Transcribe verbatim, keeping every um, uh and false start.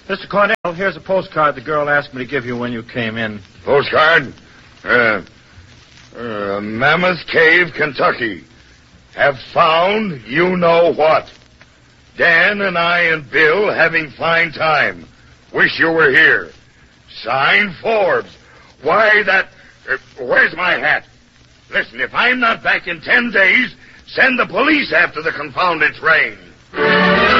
Mister Cornell, here's a postcard the girl asked me to give you when you came in. Postcard? Uh, uh, Mammoth Cave, Kentucky. Have found you-know-what. Dan and I and Bill having fine time. Wish you were here. Signed, Forbes. Why, that... Uh, where's my hat? Listen, if I'm not back in ten days, send the police after the confounded train.